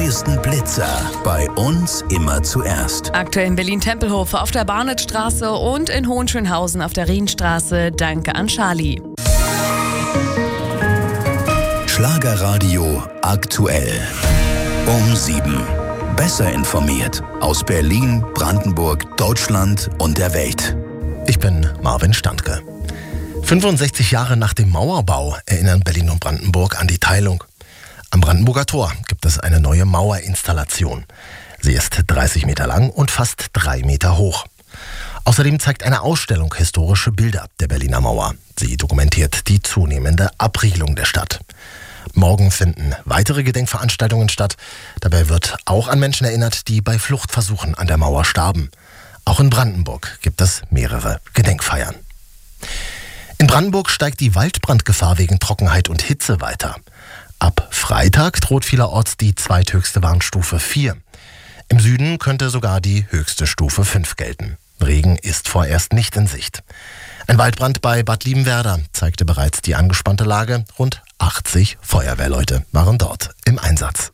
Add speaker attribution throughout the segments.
Speaker 1: neuesten Blitzer bei uns immer zuerst.
Speaker 2: Aktuell in Berlin-Tempelhof auf der Barnitzstraße und in Hohenschönhausen auf der Rienstraße. Danke an Charlie.
Speaker 1: Schlagerradio aktuell. Um 7. Besser informiert aus Berlin, Brandenburg, Deutschland und der Welt.
Speaker 3: Ich bin Marvin Standke. 65 Jahre nach dem Mauerbau erinnern Berlin und Brandenburg an die Teilung. Am Brandenburger Tor gibt es eine neue Mauerinstallation. Sie ist 30 Meter lang und fast 3 Meter hoch. Außerdem zeigt eine Ausstellung historische Bilder der Berliner Mauer. Sie dokumentiert die zunehmende Abriegelung der Stadt. Morgen finden weitere Gedenkveranstaltungen statt. Dabei wird auch an Menschen erinnert, die bei Fluchtversuchen an der Mauer starben. Auch in Brandenburg gibt es mehrere Gedenkfeiern. In Brandenburg steigt die Waldbrandgefahr wegen Trockenheit und Hitze weiter. Ab Freitag droht vielerorts die zweithöchste Warnstufe 4. Im Süden könnte sogar die höchste Stufe 5 gelten. Regen ist vorerst nicht in Sicht. Ein Waldbrand bei Bad Liebenwerda zeigte bereits die angespannte Lage. Rund 80 Feuerwehrleute waren dort im Einsatz.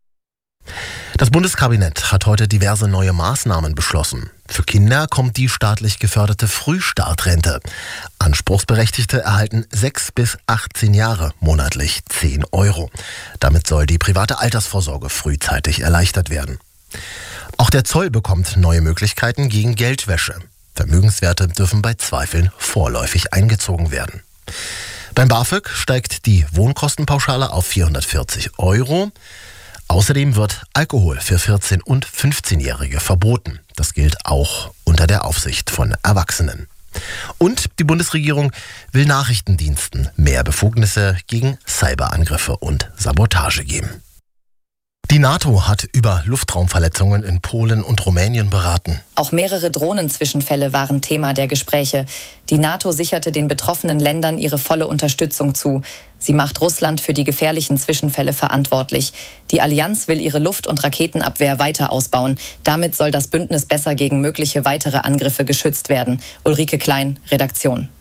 Speaker 3: Das Bundeskabinett hat heute diverse neue Maßnahmen beschlossen. Für Kinder kommt die staatlich geförderte Frühstartrente. Anspruchsberechtigte erhalten 6 bis 18 Jahre monatlich 10 Euro. Damit soll die private Altersvorsorge frühzeitig erleichtert werden. Auch der Zoll bekommt neue Möglichkeiten gegen Geldwäsche. Vermögenswerte dürfen bei Zweifeln vorläufig eingezogen werden. Beim BAföG steigt die Wohnkostenpauschale auf 440 Euro. Außerdem wird Alkohol für 14- und 15-Jährige verboten. Das gilt auch unter der Aufsicht von Erwachsenen. Und die Bundesregierung will Nachrichtendiensten mehr Befugnisse gegen Cyberangriffe und Sabotage geben. Die NATO hat über Luftraumverletzungen in Polen und Rumänien beraten.
Speaker 4: Auch mehrere Drohnenzwischenfälle waren Thema der Gespräche. Die NATO sicherte den betroffenen Ländern ihre volle Unterstützung zu. Sie macht Russland für die gefährlichen Zwischenfälle verantwortlich. Die Allianz will ihre Luft- und Raketenabwehr weiter ausbauen. Damit soll das Bündnis besser gegen mögliche weitere Angriffe geschützt werden. Ulrike Klein, Redaktion.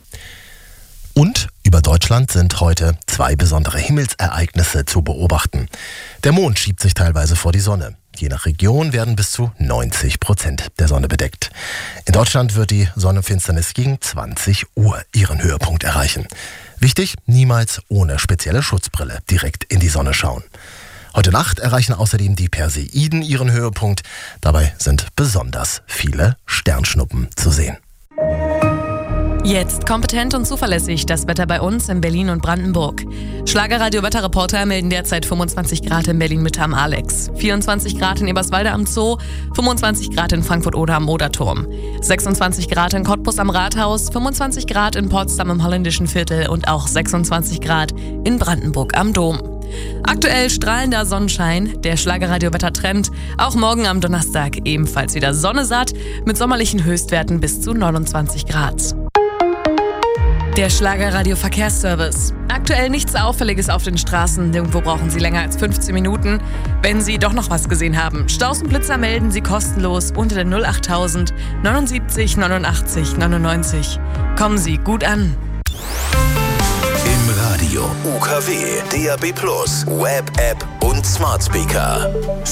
Speaker 3: Und über Deutschland sind heute 2 besondere Himmelsereignisse zu beobachten. Der Mond schiebt sich teilweise vor die Sonne. Je nach Region werden bis zu 90% der Sonne bedeckt. In Deutschland wird die Sonnenfinsternis gegen 20 Uhr ihren Höhepunkt erreichen. Wichtig, niemals ohne spezielle Schutzbrille direkt in die Sonne schauen. Heute Nacht erreichen außerdem die Perseiden ihren Höhepunkt. Dabei sind besonders viele Sternschnuppen zu sehen.
Speaker 2: Jetzt kompetent und zuverlässig das Wetter bei uns in Berlin und Brandenburg. Schlagerradio-Wetterreporter melden derzeit 25 Grad in Berlin-Mitte am Alex, 24 Grad in Eberswalde am Zoo, 25 Grad in Frankfurt-Oder am Oderturm, 26 Grad in Cottbus am Rathaus, 25 Grad in Potsdam im Holländischen Viertel und auch 26 Grad in Brandenburg am Dom. Aktuell strahlender Sonnenschein, der Schlagerradio-Wettertrend. Auch morgen am Donnerstag ebenfalls wieder Sonne satt mit sommerlichen Höchstwerten bis zu 29 Grad. Der Schlagerradio-Verkehrsservice. Aktuell nichts Auffälliges auf den Straßen. Nirgendwo brauchen Sie länger als 15 Minuten. Wenn Sie doch noch was gesehen haben, Staus und Blitzer melden Sie kostenlos unter der 08000 79 89 99. Kommen Sie gut an.
Speaker 1: Im Radio, UKW, DAB+, Web-App und Smart Speaker.